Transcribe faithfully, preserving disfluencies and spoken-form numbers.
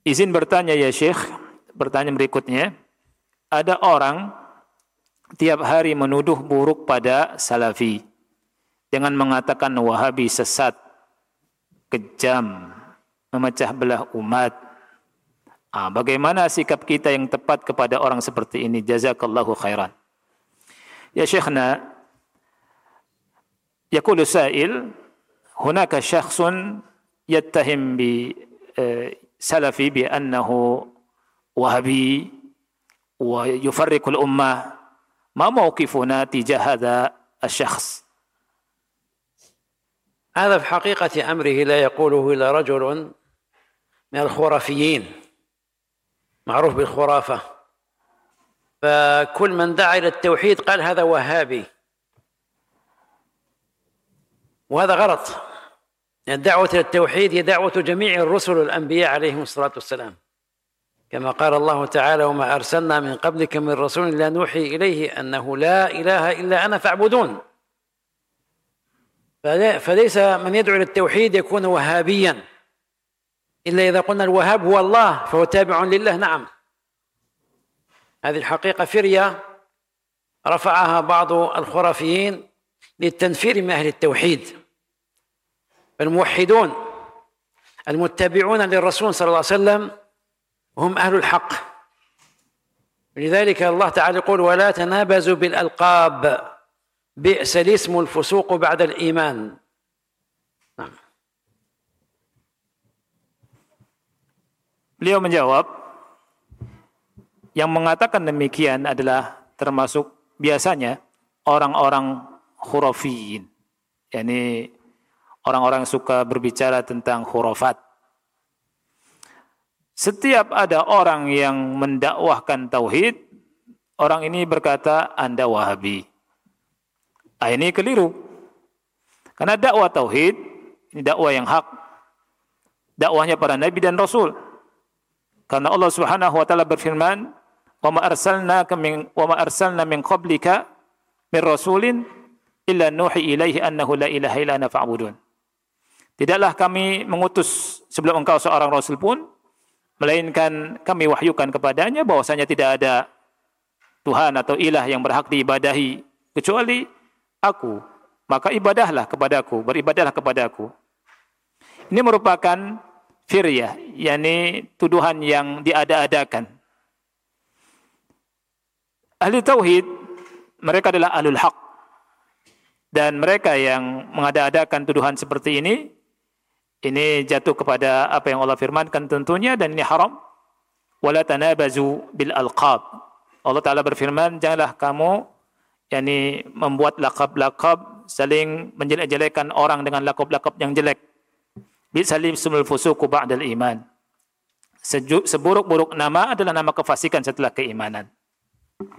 Izin bertanya ya Syekh, pertanyaan berikutnya. Ada orang tiap hari menuduh buruk pada Salafi dengan mengatakan Wahabi sesat, kejam, memecah belah umat. Ah, bagaimana sikap kita yang tepat kepada orang seperti ini? Jazakallahu khairan. Ya Syekhna, yaqulu sa'il, hunaka syakhsun yattahim bi salafi bi annahu wahabi wa yufarriqu al-ummah. Ma mawqifuna tijah hadha الشخص؟ هذا في حقيقة أمره لا يقوله إلا رجل من الخرافيين معروف بالخرافة، فكل من دعا إلى التوحيد قال هذا وهابي، وهذا غلط. الدعوة إلى التوحيد هي دعوة جميع الرسل والأنبياء عليهم الصلاة والسلام، كما قال الله تعالى وما أرسلنا من قبلك من رسول إلا نوحي إليه أنه لا إله إلا أنا فاعبدون. فليس من يدعو إلى التوحيد يكون وهابيا إلا إذا قلنا الوهاب هو الله فهو تابع لله. نعم، هذه الحقيقة فرية رفعها بعض الخرافيين للتنفير من أهل التوحيد. فالموحدون المتبعون للرسول صلى الله عليه وسلم هم أهل الحق، لذلك الله تعالى يقول ولا تنابزوا بالألقاب بئس الاسم الفسوق بعد الإيمان. نعم. Beliau menjawab, yang mengatakan demikian adalah termasuk biasanya orang-orang khurafiyin, yakni orang-orang yang suka berbicara tentang khurafat. Setiap ada orang yang mendakwahkan tauhid, orang ini berkata Anda Wahabi. Ah, ini keliru. Karena dakwah tauhid ini dakwah yang hak. Dakwahnya para nabi dan rasul. Karena Allah Subhanahu wa taala berfirman, "Wa ma arsalnaka min wa ma arsalna min qablika min rasulin illa nuhi ilaihi annahu la ilaha illa ana fa'budun." Tidaklah kami mengutus sebelum engkau seorang rasul pun, melainkan kami wahyukan kepadanya bahwasanya tidak ada Tuhan atau ilah yang berhak diibadahi kecuali aku, maka ibadahlah kepadaku, beribadahlah kepadaku. Ini merupakan firyah, yakni tuduhan yang diada-adakan. Ahli tauhid, mereka adalah ahlul haq. Dan mereka yang mengada-adakan tuduhan seperti ini, ini jatuh kepada apa yang Allah firmankan tentunya, dan ini haram. Wala tanabazu bil alqab. Allah Ta'ala berfirman, janganlah kamu yakni membuat lakab-lakab, saling menjelek-jelekan orang dengan lakab-lakab yang jelek. Bisalim sumul fusuku ba'dal iman. Seburuk-buruk nama adalah nama kefasikan setelah keimanan.